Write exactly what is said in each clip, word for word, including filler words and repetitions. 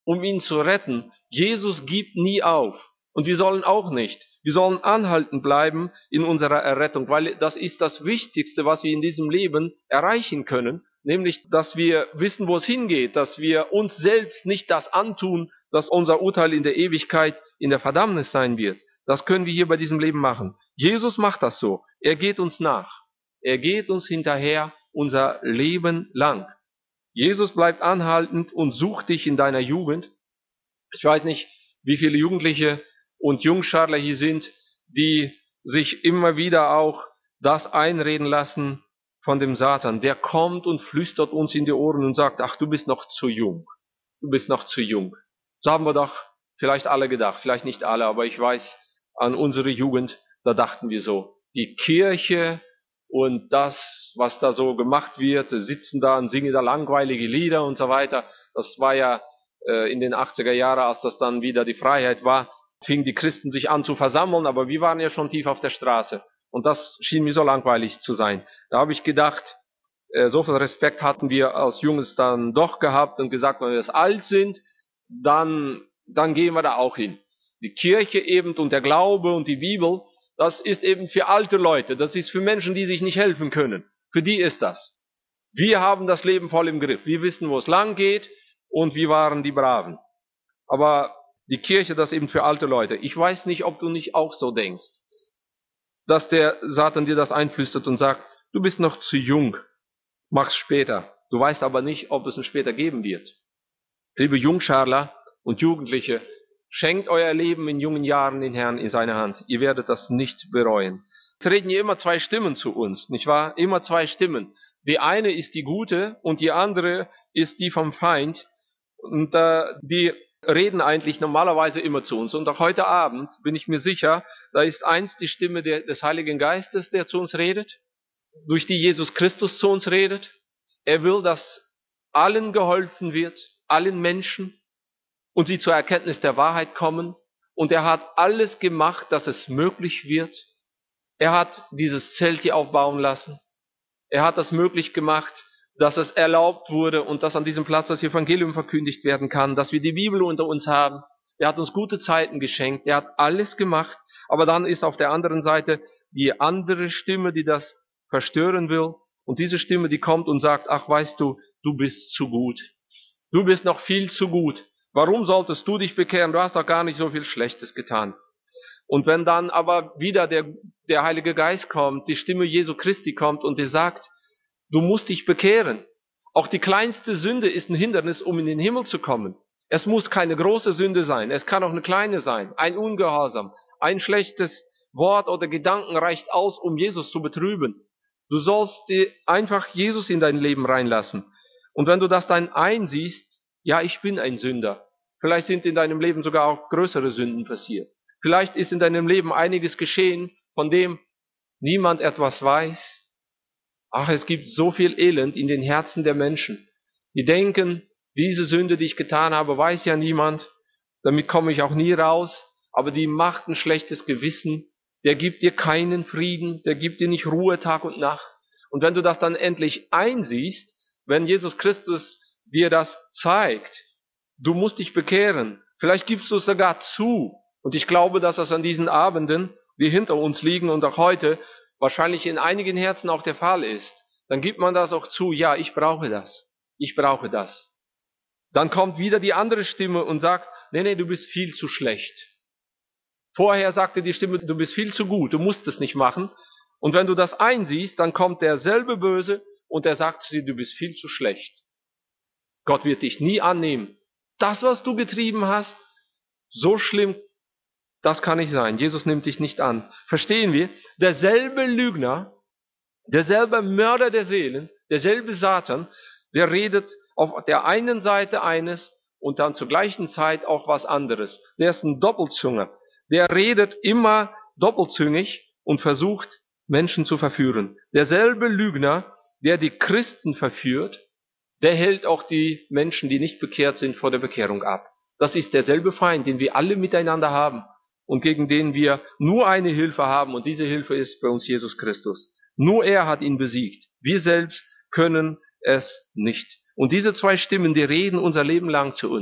um ihn zu retten. Jesus gibt nie auf. Und wir sollen auch nicht. Wir sollen anhalten bleiben in unserer Errettung, weil das ist das Wichtigste, was wir in diesem Leben erreichen können. Nämlich, dass wir wissen, wo es hingeht, dass wir uns selbst nicht das antun, dass unser Urteil in der Ewigkeit in der Verdammnis sein wird. Das können wir hier bei diesem Leben machen. Jesus macht das so. Er geht uns nach. Er geht uns hinterher unser Leben lang. Jesus bleibt anhaltend und sucht dich in deiner Jugend. Ich weiß nicht, wie viele Jugendliche und Jungscharler hier sind, die sich immer wieder auch das einreden lassen von dem Satan. Der kommt und flüstert uns in die Ohren und sagt, ach, du bist noch zu jung. Du bist noch zu jung. So haben wir doch vielleicht alle gedacht. Vielleicht nicht alle, aber ich weiß, an unsere Jugend, da dachten wir so. Die Kirche und das, was da so gemacht wird, sitzen da und singen da langweilige Lieder und so weiter. Das war ja äh, in den achtziger Jahren, als das dann wieder die Freiheit war, fingen die Christen sich an zu versammeln, aber wir waren ja schon tief auf der Straße. Und das schien mir so langweilig zu sein. Da habe ich gedacht, äh, so viel Respekt hatten wir als Jungs dann doch gehabt und gesagt, wenn wir jetzt alt sind, dann, dann gehen wir da auch hin. Die Kirche eben und der Glaube und die Bibel, das ist eben für alte Leute, das ist für Menschen, die sich nicht helfen können. Für die ist das. Wir haben das Leben voll im Griff. Wir wissen, wo es lang geht und wir waren die Braven. Aber die Kirche, das ist eben für alte Leute. Ich weiß nicht, ob du nicht auch so denkst, dass der Satan dir das einflüstert und sagt, du bist noch zu jung, mach's später. Du weißt aber nicht, ob es ein später geben wird. Liebe Jungscharler und Jugendliche, schenkt euer Leben in jungen Jahren den Herrn in seine Hand. Ihr werdet das nicht bereuen. Es reden hier immer zwei Stimmen zu uns, nicht wahr? Immer zwei Stimmen. Die eine ist die gute und die andere ist die vom Feind. Und äh, die reden eigentlich normalerweise immer zu uns. Und auch heute Abend bin ich mir sicher, da ist eins die Stimme der, des Heiligen Geistes, der zu uns redet, durch die Jesus Christus zu uns redet. Er will, dass allen geholfen wird, allen Menschen, und sie zur Erkenntnis der Wahrheit kommen. Und er hat alles gemacht, dass es möglich wird. Er hat dieses Zelt hier aufbauen lassen. Er hat das möglich gemacht, dass es erlaubt wurde und dass an diesem Platz das Evangelium verkündigt werden kann, dass wir die Bibel unter uns haben. Er hat uns gute Zeiten geschenkt. Er hat alles gemacht. Aber dann ist auf der anderen Seite die andere Stimme, die das verstören will. Und diese Stimme, die kommt und sagt, ach, weißt du, du bist zu gut. Du bist noch viel zu gut. Warum solltest du dich bekehren? Du hast doch gar nicht so viel Schlechtes getan. Und wenn dann aber wieder der, der Heilige Geist kommt, die Stimme Jesu Christi kommt und dir sagt, du musst dich bekehren. Auch die kleinste Sünde ist ein Hindernis, um in den Himmel zu kommen. Es muss keine große Sünde sein. Es kann auch eine kleine sein. Ein Ungehorsam, ein schlechtes Wort oder Gedanken reicht aus, um Jesus zu betrüben. Du sollst dir einfach Jesus in dein Leben reinlassen. Und wenn du das dann einsiehst, ja, ich bin ein Sünder. Vielleicht sind in deinem Leben sogar auch größere Sünden passiert. Vielleicht ist in deinem Leben einiges geschehen, von dem niemand etwas weiß. Ach, es gibt so viel Elend in den Herzen der Menschen. Die denken, diese Sünde, die ich getan habe, weiß ja niemand. Damit komme ich auch nie raus. Aber die macht ein schlechtes Gewissen. Der gibt dir keinen Frieden. Der gibt dir nicht Ruhe Tag und Nacht. Und wenn du das dann endlich einsiehst, wenn Jesus Christus dir das zeigt, du musst dich bekehren. Vielleicht gibst du es sogar zu. Und ich glaube, dass das an diesen Abenden, die hinter uns liegen und auch heute, wahrscheinlich in einigen Herzen auch der Fall ist. Dann gibt man das auch zu. Ja, ich brauche das. Ich brauche das. Dann kommt wieder die andere Stimme und sagt, nee, nee, du bist viel zu schlecht. Vorher sagte die Stimme, du bist viel zu gut, du musst es nicht machen. Und wenn du das einsiehst, dann kommt derselbe Böse und er sagt zu dir, du bist viel zu schlecht. Gott wird dich nie annehmen. Das, was du getrieben hast, so schlimm, das kann nicht sein. Jesus nimmt dich nicht an. Verstehen wir? Derselbe Lügner, derselbe Mörder der Seelen, derselbe Satan, der redet auf der einen Seite eines und dann zur gleichen Zeit auch was anderes. Der ist ein Doppelzünger. Der redet immer doppelzüngig und versucht, Menschen zu verführen. Derselbe Lügner, der die Christen verführt, der hält auch die Menschen, die nicht bekehrt sind, vor der Bekehrung ab. Das ist derselbe Feind, den wir alle miteinander haben und gegen den wir nur eine Hilfe haben und diese Hilfe ist bei uns Jesus Christus. Nur er hat ihn besiegt. Wir selbst können es nicht. Und diese zwei Stimmen, die reden unser Leben lang zu uns.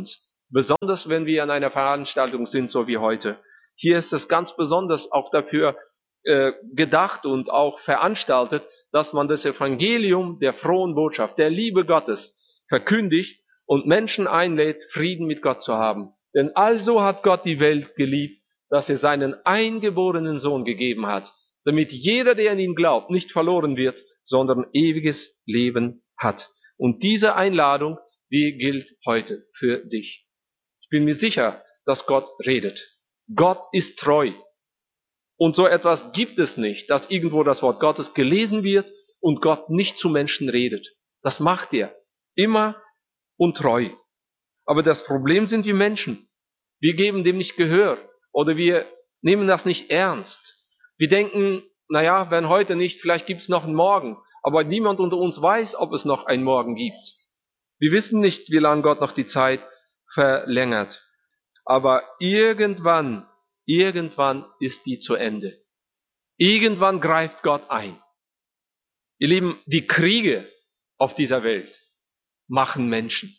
Besonders wenn wir an einer Veranstaltung sind, so wie heute. Hier ist es ganz besonders auch dafür äh, gedacht und auch veranstaltet, dass man das Evangelium der frohen Botschaft, der Liebe Gottes verkündigt und Menschen einlädt, Frieden mit Gott zu haben. Denn also hat Gott die Welt geliebt, dass er seinen eingeborenen Sohn gegeben hat, damit jeder, der an ihn glaubt, nicht verloren wird, sondern ewiges Leben hat. Und diese Einladung, die gilt heute für dich. Ich bin mir sicher, dass Gott redet. Gott ist treu. Und so etwas gibt es nicht, dass irgendwo das Wort Gottes gelesen wird und Gott nicht zu Menschen redet. Das macht er. Immer und treu. Aber das Problem sind wir Menschen. Wir geben dem nicht Gehör oder wir nehmen das nicht ernst. Wir denken, naja, wenn heute nicht, vielleicht gibt es noch einen Morgen. Aber niemand unter uns weiß, ob es noch einen Morgen gibt. Wir wissen nicht, wie lange Gott noch die Zeit verlängert. Aber irgendwann, irgendwann ist die zu Ende. Irgendwann greift Gott ein. Ihr Lieben, die Kriege auf dieser Welt machen Menschen.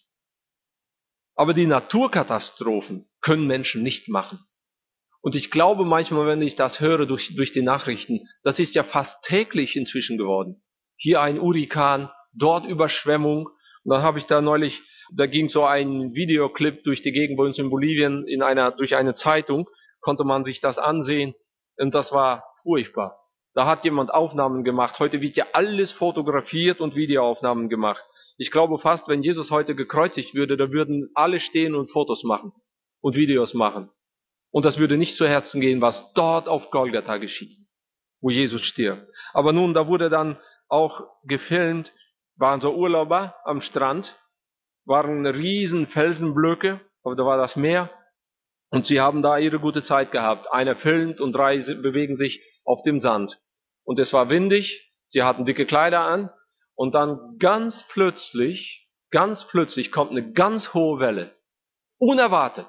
Aber die Naturkatastrophen können Menschen nicht machen. Und ich glaube manchmal, wenn ich das höre durch, durch die Nachrichten, das ist ja fast täglich inzwischen geworden. Hier ein Hurrikan, dort Überschwemmung. Und dann habe ich da neulich, da ging so ein Videoclip durch die Gegend bei uns in Bolivien, in einer, durch eine Zeitung, konnte man sich das ansehen. Und das war furchtbar. Da hat jemand Aufnahmen gemacht. Heute wird ja alles fotografiert und Videoaufnahmen gemacht. Ich glaube fast, wenn Jesus heute gekreuzigt würde, da würden alle stehen und Fotos machen und Videos machen. Und das würde nicht zu Herzen gehen, was dort auf Golgatha geschieht, wo Jesus stirbt. Aber nun, da wurde dann auch gefilmt, waren so Urlauber am Strand, waren riesen Felsenblöcke, aber da war das Meer. Und sie haben da ihre gute Zeit gehabt. Einer filmt und drei bewegen sich auf dem Sand. Und es war windig, sie hatten dicke Kleider an. Und dann ganz plötzlich, ganz plötzlich kommt eine ganz hohe Welle. Unerwartet.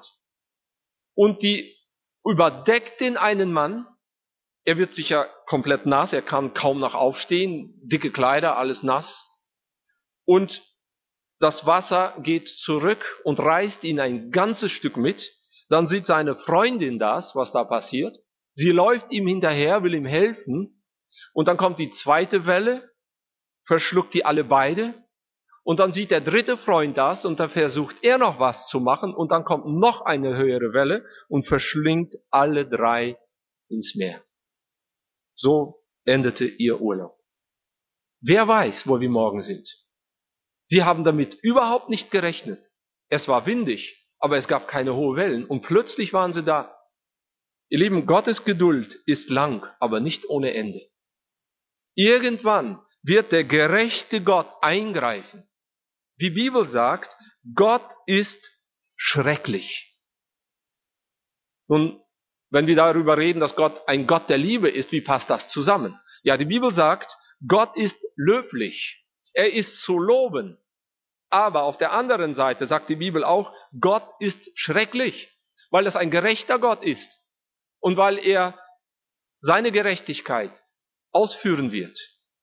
Und die überdeckt den einen Mann. Er wird sicher komplett nass, er kann kaum noch aufstehen. Dicke Kleider, alles nass. Und das Wasser geht zurück und reißt ihn ein ganzes Stück mit. Dann sieht seine Freundin das, was da passiert. Sie läuft ihm hinterher, will ihm helfen. Und dann kommt die zweite Welle, verschluckt die alle beide. Und dann sieht der dritte Freund das und da versucht er noch was zu machen. Und dann kommt noch eine höhere Welle und verschlingt alle drei ins Meer. So endete ihr Urlaub. Wer weiß, wo wir morgen sind. Sie haben damit überhaupt nicht gerechnet. Es war windig, aber es gab keine hohen Wellen und plötzlich waren sie da. Ihr Lieben, Gottes Geduld ist lang, aber nicht ohne Ende. Irgendwann wird der gerechte Gott eingreifen. Die Bibel sagt, Gott ist schrecklich. Nun, wenn wir darüber reden, dass Gott ein Gott der Liebe ist, wie passt das zusammen? Ja, die Bibel sagt, Gott ist löblich. Er ist zu loben. Aber auf der anderen Seite sagt die Bibel auch, Gott ist schrecklich, weil es ein gerechter Gott ist und weil er seine Gerechtigkeit ausführen wird.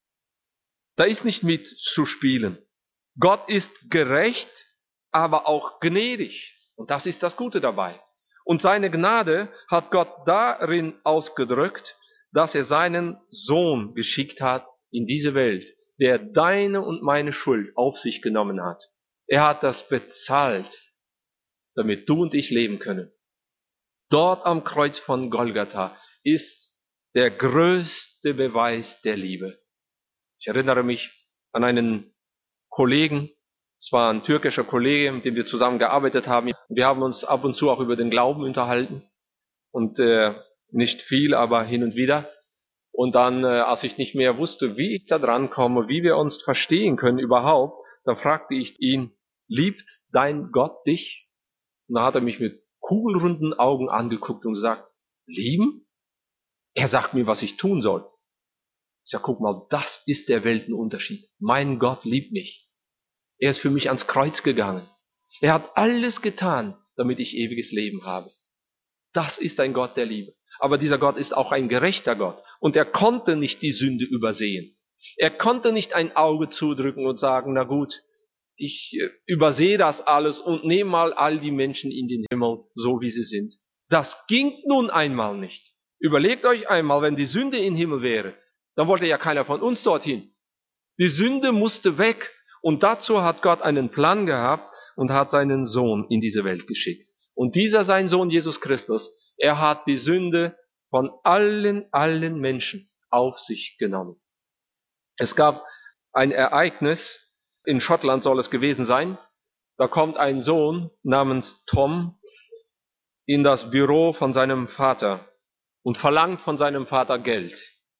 Da ist nicht mit zu spielen. Gott ist gerecht, aber auch gnädig. Und das ist das Gute dabei. Und seine Gnade hat Gott darin ausgedrückt, dass er seinen Sohn geschickt hat in diese Welt, der deine und meine Schuld auf sich genommen hat. Er hat das bezahlt, damit du und ich leben können. Dort am Kreuz von Golgatha ist der größte Beweis der Liebe. Ich erinnere mich an einen Kollegen, es war ein türkischer Kollege, mit dem wir zusammen gearbeitet haben. Wir haben uns ab und zu auch über den Glauben unterhalten und äh, nicht viel, aber hin und wieder. Und dann, äh, als ich nicht mehr wusste, wie ich da dran komme, wie wir uns verstehen können überhaupt, dann fragte ich ihn, liebt dein Gott dich? Und dann hat er mich mit kugelrunden Augen angeguckt und gesagt, lieben? Er sagt mir, was ich tun soll. Ich sage, guck mal, das ist der Weltenunterschied. Mein Gott liebt mich. Er ist für mich ans Kreuz gegangen. Er hat alles getan, damit ich ewiges Leben habe. Das ist ein Gott der Liebe. Aber dieser Gott ist auch ein gerechter Gott. Und er konnte nicht die Sünde übersehen. Er konnte nicht ein Auge zudrücken und sagen, na gut, ich äh, übersehe das alles und nehme mal all die Menschen in den Himmel, so wie sie sind. Das ging nun einmal nicht. Überlegt euch einmal, wenn die Sünde im Himmel wäre, dann wollte ja keiner von uns dorthin. Die Sünde musste weg und dazu hat Gott einen Plan gehabt und hat seinen Sohn in diese Welt geschickt. Und dieser sein Sohn Jesus Christus, er hat die Sünde von allen, allen Menschen auf sich genommen. Es gab ein Ereignis, in Schottland soll es gewesen sein, da kommt ein Sohn namens Tom in das Büro von seinem Vater und verlangt von seinem Vater Geld.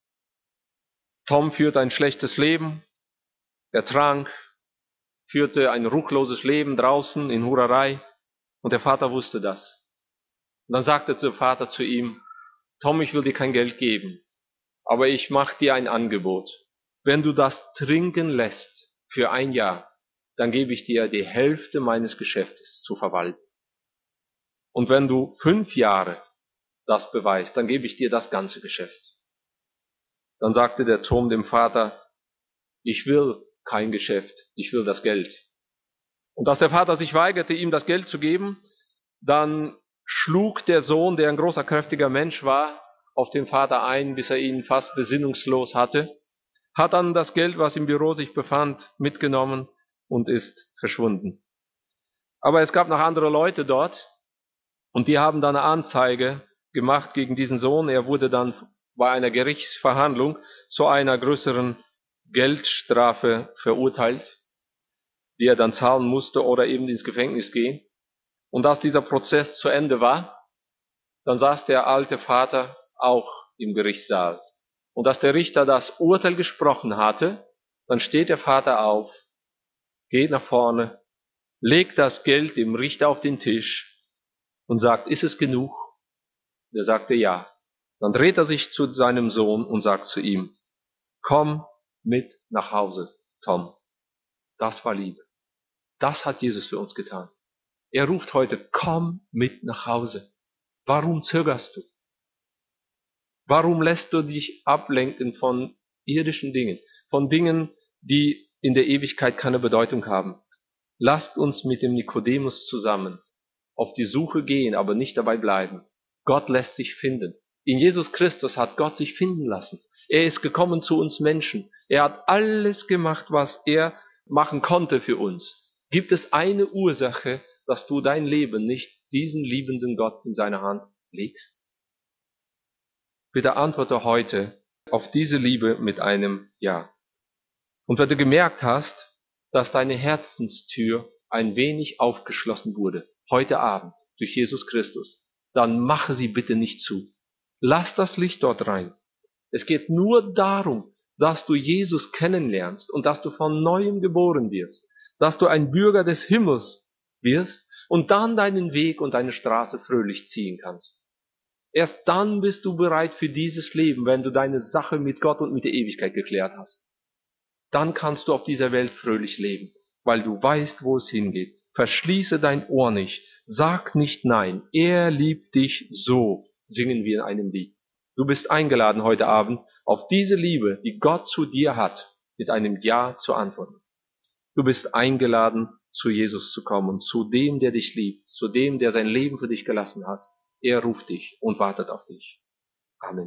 Tom führt ein schlechtes Leben, er trank, führte ein ruchloses Leben draußen in Hurerei und der Vater wusste das. Und dann sagte der Vater zu ihm, Tom, ich will dir kein Geld geben, aber ich mache dir ein Angebot. Wenn du das trinken lässt für ein Jahr, dann gebe ich dir die Hälfte meines Geschäftes zu verwalten. Und wenn du fünf Jahre das beweist, dann gebe ich dir das ganze Geschäft. Dann sagte der Tom dem Vater, ich will kein Geschäft, ich will das Geld. Und als der Vater sich weigerte, ihm das Geld zu geben, dann schlug der Sohn, der ein großer, kräftiger Mensch war, auf den Vater ein, bis er ihn fast besinnungslos hatte, hat dann das Geld, was im Büro sich befand, mitgenommen und ist verschwunden. Aber es gab noch andere Leute dort und die haben dann eine Anzeige gemacht gegen diesen Sohn. Er wurde dann bei einer Gerichtsverhandlung zu einer größeren Geldstrafe verurteilt, die er dann zahlen musste oder eben ins Gefängnis gehen. Und als dieser Prozess zu Ende war, dann saß der alte Vater auch im Gerichtssaal. Und als der Richter das Urteil gesprochen hatte, dann steht der Vater auf, geht nach vorne, legt das Geld dem Richter auf den Tisch und sagt, ist es genug? Der sagte ja. Dann dreht er sich zu seinem Sohn und sagt zu ihm, komm mit nach Hause, Tom. Das war Liebe. Das hat Jesus für uns getan. Er ruft heute, komm mit nach Hause. Warum zögerst du? Warum lässt du dich ablenken von irdischen Dingen, von Dingen, die in der Ewigkeit keine Bedeutung haben? Lasst uns mit dem Nikodemus zusammen auf die Suche gehen, aber nicht dabei bleiben. Gott lässt sich finden. In Jesus Christus hat Gott sich finden lassen. Er ist gekommen zu uns Menschen. Er hat alles gemacht, was er machen konnte für uns. Gibt es eine Ursache, dass du dein Leben nicht diesen liebenden Gott in seine Hand legst? Bitte antworte heute auf diese Liebe mit einem Ja. Und wenn du gemerkt hast, dass deine Herzenstür ein wenig aufgeschlossen wurde, heute Abend, durch Jesus Christus, dann mache sie bitte nicht zu. Lass das Licht dort rein. Es geht nur darum, dass du Jesus kennenlernst und dass du von Neuem geboren wirst, dass du ein Bürger des Himmels wirst und dann deinen Weg und deine Straße fröhlich ziehen kannst. Erst dann bist du bereit für dieses Leben, wenn du deine Sache mit Gott und mit der Ewigkeit geklärt hast. Dann kannst du auf dieser Welt fröhlich leben, weil du weißt, wo es hingeht. Verschließe dein Ohr nicht, sag nicht nein. Er liebt dich so, singen wir in einem Lied. Du bist eingeladen heute Abend, auf diese Liebe, die Gott zu dir hat, mit einem Ja zu antworten. Du bist eingeladen, zu Jesus zu kommen, zu dem, der dich liebt, zu dem, der sein Leben für dich gelassen hat. Er ruft dich und wartet auf dich. Amen.